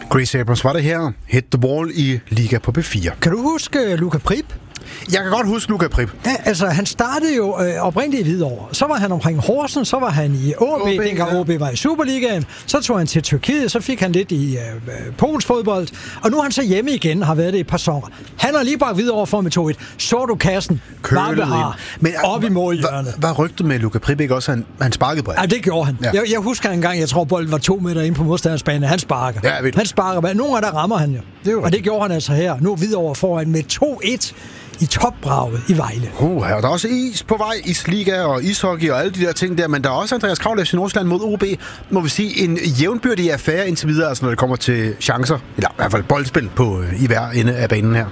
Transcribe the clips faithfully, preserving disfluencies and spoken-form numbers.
Grace Abrams var det her. Hit the ball i Liga på B fire. Kan du huske Luka Prip? Jeg kan godt huske Luka Prip. Ja, altså han startede jo øh, oprindeligt i Hvidovre. Så var han omkring Horsens, så var han i O B, dengang O B var i Superligaen. Så tog han til Tyrkiet, så fik han lidt i øh, Polens fodbold. Og nu er han så hjemme igen, har været det i et par sæsoner. Han har lige bare Hvidovre for med to et. Så du kassen, varme har, op i målhjørnet. Hvad rygtet med Luka Prip ikke også? Han, han sparkede på. Ja, det gjorde han. Ja. Jeg, jeg husker en gang, jeg tror bolden var to meter inde på modstanders bane. Han sparker. Ja, han sparker. Nogle af der rammer han jo. Det og det gjorde han altså her. Nu er Hvidovre foran med to et. I topbraget i Vejle. Uh, der er også is på vej, isliga og ishockey og alle de der ting der, men der er også Andreas Kraul F C Nordsjælland mod O B. Må vi sige, en jævnbyrdig affære indtil videre, altså når det kommer til chancer, eller i hvert fald boldspil på, i hver ende af banen her.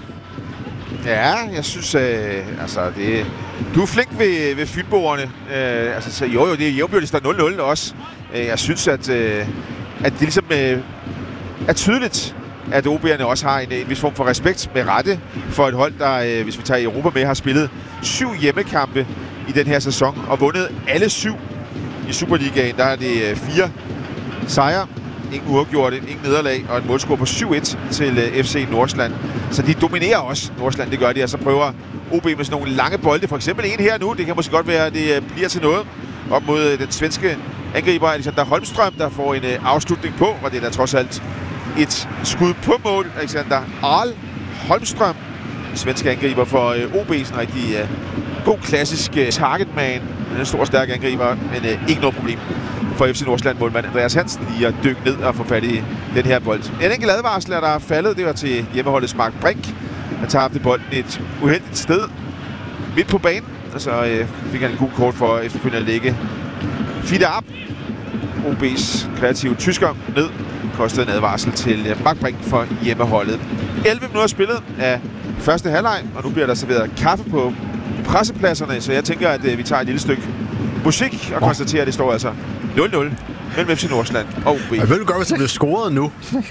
Ja, jeg synes, øh, altså, det, du er flink ved, ved fynboerne. Øh, altså, så, jo, jo, det er jævnbyrdigt, der er nul nul også. Øh, jeg synes, at, øh, at det ligesom øh, er tydeligt, at O B'erne også har en, en vis form for respekt med rette for et hold, der, øh, hvis vi tager Europa med, har spillet syv hjemmekampe i den her sæson og vundet alle syv i Superligaen. Der er det øh, fire sejre, ingen uafgjorte, ingen nederlag og en målscore på syv et til øh, F C Nordsjælland. Så de dominerer også Nordsjælland, det gør de, og så prøver O B med sådan nogle lange bolde. For eksempel en her nu, det kan måske godt være, at det øh, bliver til noget op mod øh, den svenske angriber Alexander Holmström, der får en øh, afslutning på, og det er da trods alt et skud på mål. Alexander Arl Holmström, svenske angriber for øh, O B, sådan en rigtig øh, god klassisk øh, targetman. En stor og stærk angriber, men øh, ikke noget problem for F C Nordsjælland målmand Andreas Hansen lige at dykke ned og få fat i den her bold. En enkelt advarsel er der faldet, det var til hjemmeholdets Mark Brink. Han tabte bolden et uheldigt sted midt på banen, og så øh, fik han en god kort for efterfølgende at lægge Fida op. O B's kreative tysker ned. Kostede en advarsel til Mark Brink for hjemmeholdet. elleve minutter spillet af første halvleg, og nu bliver der serveret kaffe på pressepladserne, så jeg tænker, at vi tager et lille stykke musik og konstaterer, at det står altså nul nul mellem F C Nordsjælland og O B. Jeg ved godt, hvis det bliver scoret nu.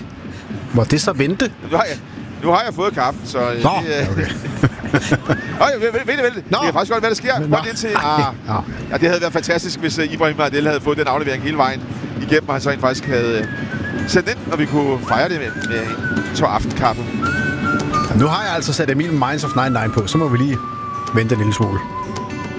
Må det så vente? Nu har jeg, nu har jeg fået kaffe, så... Nå, det, okay. Øj, ved, ved, ved, ved. Det kan faktisk godt, hvad der sker. Godt indtil, ah, ja, det havde været fantastisk, hvis uh, Ibrahim Adel havde fået den aflevering hele vejen igennem, og han så en faktisk havde uh, sendt ind, og vi kunne fejre det med, med en tår aftenkaffe. Nu har jeg altså sat Emil Minds of nioghalvfems på, så må vi lige vente en lille smule.